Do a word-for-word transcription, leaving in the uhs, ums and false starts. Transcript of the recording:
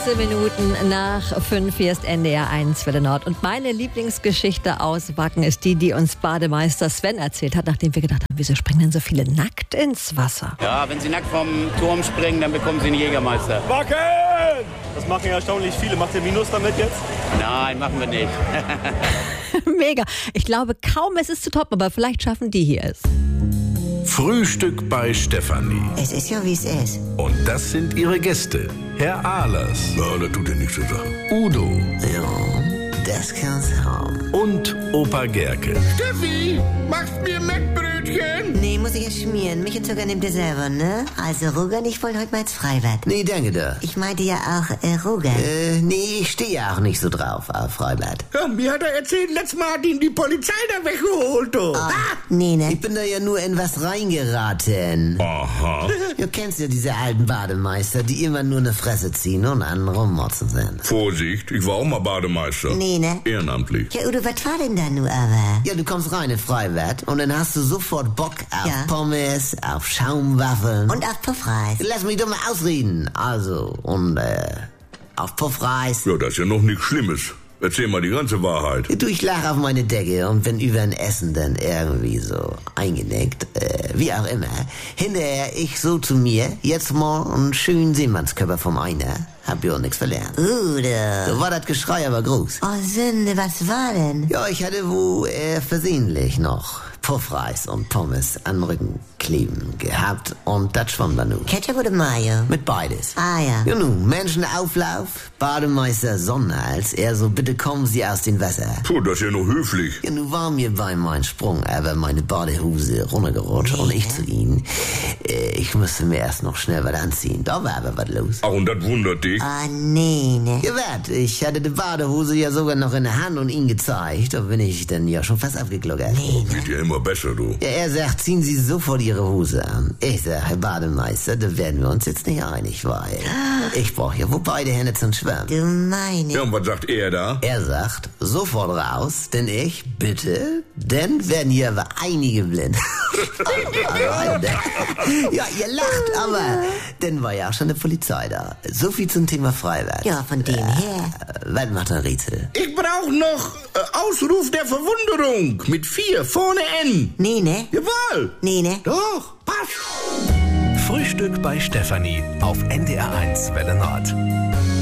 achtzehn Minuten nach fünf, hier ist N D R eins Welle Nord. Und meine Lieblingsgeschichte aus Wacken ist die, die uns Bademeister Sven erzählt hat, nachdem wir gedacht haben, wieso springen denn so viele nackt ins Wasser? Ja, wenn sie nackt vom Turm springen, dann bekommen sie einen Jägermeister. Wacken! Das machen ja erstaunlich viele. Macht ihr Minus damit jetzt? Nein, machen wir nicht. Mega. Ich glaube kaum, es ist zu toppen, aber vielleicht schaffen die hier es. Frühstück bei Stefanie. Es ist ja, wie es ist. Und das sind ihre Gäste. Herr Ahlers. Ja, das tut ja nichts zur Sache. Udo. Ja, das kann's haben. Und Opa Gerke. Steffi, machst mir Mettbrötchen? Nee, muss ich ja schmieren. Mich und Zucker nimmt ihr selber, ne? Also, Roger, ich wollte heute mal ins Freibad. Nee, danke doch. Ich meinte ja auch, äh, Roger. Äh, nee, ich stehe ja auch nicht so drauf auf Freibad. Ja, mir hat er erzählt, letztes Mal hat ihn die Polizei da weggeholt, du. Ah, nee, ne? Ich bin da ja nur in was reingeraten. Aha. Du kennst ja diese alten Bademeister, die immer nur eine Fresse ziehen und anderen rummotzen sind. Vorsicht, ich war auch mal Bademeister. Nee, ne? Ehrenamtlich. Ja, Udo, was war denn da nur aber? Ja, du kommst rein in Freibad und dann hast du sofort Bock auf Ja. Pommes, auf Schaumwaffeln. Und auf Puffreis. Lass mich doch mal ausreden. Also, und, äh, auf Puffreis. Ja, das ist ja noch nichts Schlimmes. Erzähl mal die ganze Wahrheit. Du, ich lach auf meine Decke und bin über ein Essen dann irgendwie so eingenickt, äh, wie auch immer. Hinterher ich so zu mir, jetzt mal einen schönen Seemannskörper vom Einer. Hab ja auch nichts verlernt. Udo. So war das Geschrei aber groß. Oh, Sünde, was war denn? Ja, ich hatte wo äh, versehentlich noch Puffreis und Pommes an den Rücken kleben gehabt und das schwamm dann nun. Ketchup oder Mayo? Mit beides. Ah, ja. Ja nun, Menschenauflauf, Bademeister Sonnenhals, er so, bitte kommen Sie aus dem Wasser. Puh, das ist ja nur höflich. Ja, nun war mir bei meinem Sprung aber meine Badehose runtergerutscht und ich zu Ihnen. Äh, ich musste mir erst noch schnell was anziehen. Da war aber was los. Ach, und das wundert dich? Ah, nee, ne? Ja, wat? Ich hatte die Badehose ja sogar noch in der Hand und ihn gezeigt. Da bin ich dann ja schon fast abgegluckert. Nee, ne? Wird ja immer besser, du. Ja, er sagt, ziehen Sie sofort Ihre Hose an. Ich sag, Herr Bademeister, da werden wir uns jetzt nicht einig, weil ich brauche ja wohl beide Hände zum Schwimmen. Du meine. Ja, und was sagt er da? Er sagt, sofort raus, denn ich, bitte, denn werden hier aber einige blind. Ja, ihr lacht, aber dann war ja auch schon die Polizei da. So viel zum Thema Freibad. Ja, von dem her. Äh, was macht der Rätsel? Ich brauch noch äh, Ausruf der Verwunderung mit vier vorne N. Nee, ne? Jawohl. Nee, ne? Doch, passt. Frühstück bei Stefanie auf N D R eins Welle Nord.